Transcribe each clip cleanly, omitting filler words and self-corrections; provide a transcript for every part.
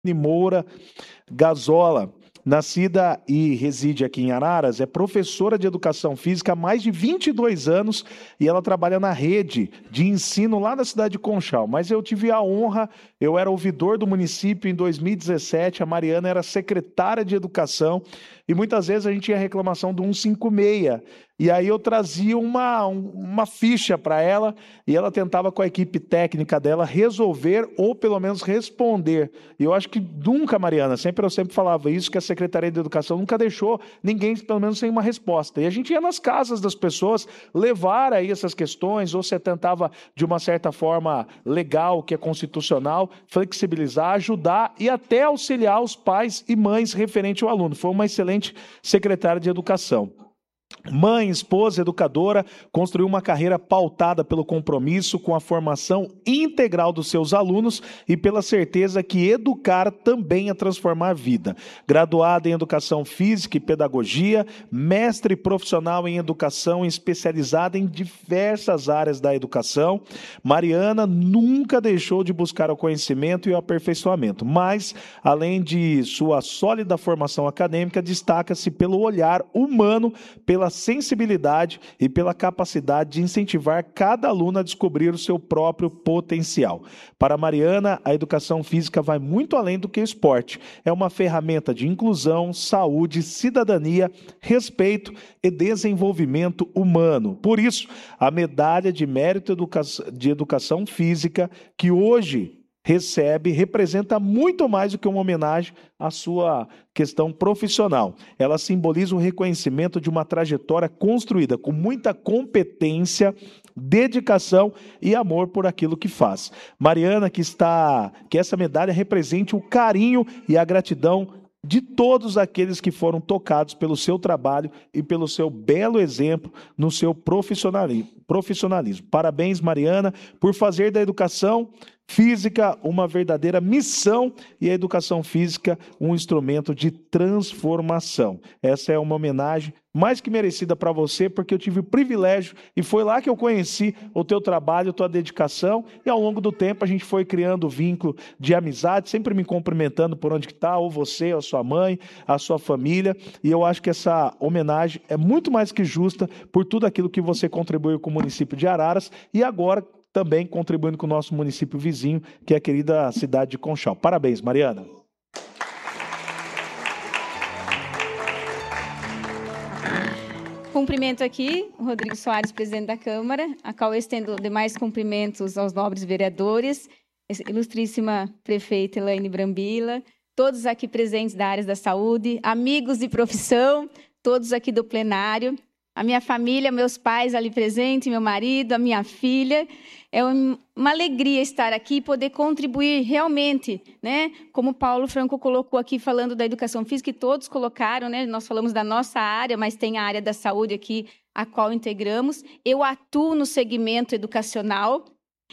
Moura Gazola, nascida e reside aqui em Araras, é professora de educação física há mais de 22 anos e ela trabalha na rede de ensino lá na cidade de Conchal. Mas eu tive a honra, eu era ouvidor do município em 2017, a Mariana era secretária de educação e muitas vezes a gente tinha reclamação do 156. E aí eu trazia uma ficha para ela e ela tentava com a equipe técnica dela resolver ou pelo menos responder. E eu acho que nunca, Mariana, eu sempre falava isso, que a Secretaria de Educação nunca deixou ninguém, pelo menos, sem uma resposta. E a gente ia nas casas das pessoas levar aí essas questões, ou você tentava, de uma certa forma legal, que é constitucional, flexibilizar, ajudar e até auxiliar os pais e mães referente ao aluno. Foi uma excelente secretária de Educação. Mãe, esposa, educadora, construiu uma carreira pautada pelo compromisso com a formação integral dos seus alunos e pela certeza que educar também é transformar a vida. Graduada em Educação Física e Pedagogia, mestre profissional em Educação e especializada em diversas áreas da educação, Mariana nunca deixou de buscar o conhecimento e o aperfeiçoamento, mas, além de sua sólida formação acadêmica, destaca-se pelo olhar humano, pela sensibilidade e pela capacidade de incentivar cada aluno a descobrir o seu próprio potencial. Para Mariana, a educação física vai muito além do que o esporte. É uma ferramenta de inclusão, saúde, cidadania, respeito e desenvolvimento humano. Por isso, a medalha de mérito de educação física, que hoje representa muito mais do que uma homenagem à sua questão profissional. Ela simboliza o reconhecimento de uma trajetória construída com muita competência, dedicação e amor por aquilo que faz. Mariana, que essa medalha represente o carinho e a gratidão de todos aqueles que foram tocados pelo seu trabalho e pelo seu belo exemplo no seu profissionalismo. Parabéns, Mariana, por fazer da educação física uma verdadeira missão e a educação física um instrumento de transformação. Essa é uma homenagem mais que merecida para você, porque eu tive o privilégio e foi lá que eu conheci o teu trabalho, a tua dedicação, e ao longo do tempo a gente foi criando vínculo de amizade, sempre me cumprimentando por onde que está, ou você, ou a sua mãe, a sua família, e eu acho que essa homenagem é muito mais que justa por tudo aquilo que você contribuiu com o município de Araras e agora também contribuindo com o nosso município vizinho, que é a querida cidade de Conchal. Parabéns, Mariana. Cumprimento aqui o Rodrigo Soares, presidente da Câmara, a qual eu estendo demais cumprimentos aos nobres vereadores, ilustríssima prefeita Elaine Brambila, todos aqui presentes da área da saúde, amigos de profissão, todos aqui do plenário, a minha família, meus pais ali presentes, meu marido, a minha filha. É uma alegria estar aqui e poder contribuir realmente, né? Como o Paulo Franco colocou aqui, falando da educação física, e todos colocaram, né? Nós falamos da nossa área, mas tem a área da saúde aqui, a qual integramos. Eu atuo no segmento educacional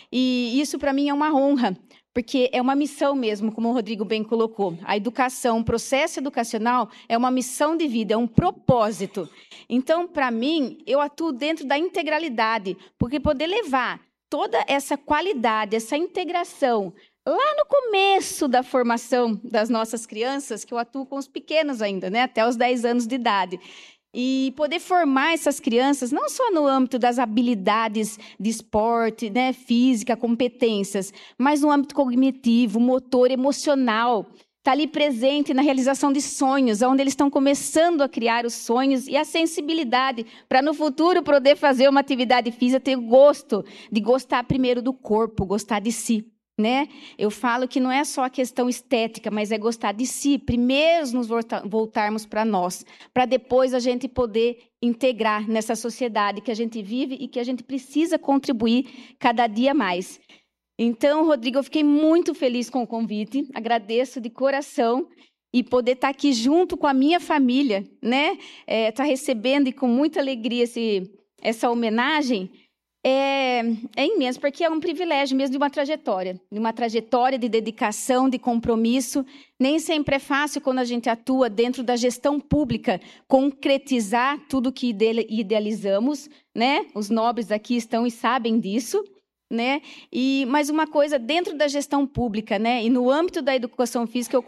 e isso, para mim, é uma honra, porque é uma missão mesmo, como o Rodrigo bem colocou. A educação, o processo educacional é uma missão de vida, é um propósito. Então, para mim, eu atuo dentro da integralidade, porque poder levar toda essa qualidade, essa integração, lá no começo da formação das nossas crianças, que eu atuo com os pequenos ainda, né, até os 10 anos de idade, e poder formar essas crianças, não só no âmbito das habilidades de esporte, né, física, competências, mas no âmbito cognitivo, motor, emocional, está ali presente na realização de sonhos, onde eles estão começando a criar os sonhos e a sensibilidade para no futuro poder fazer uma atividade física, ter gosto, de gostar primeiro do corpo, gostar de si. Né? Eu falo que não é só a questão estética, mas é gostar de si, primeiro nos voltarmos para nós, para depois a gente poder integrar nessa sociedade que a gente vive e que a gente precisa contribuir cada dia mais. Então, Rodrigo, eu fiquei muito feliz com o convite, agradeço de coração e poder estar aqui junto com a minha família, né? Estar recebendo e com muita alegria essa homenagem. É imenso, porque é um privilégio mesmo de uma trajetória de dedicação, de compromisso. Nem sempre é fácil, quando a gente atua dentro da gestão pública, concretizar tudo que idealizamos, né? Os nobres aqui estão e sabem disso. né? E mais uma coisa, dentro da gestão pública, né? E no âmbito da educação física, eu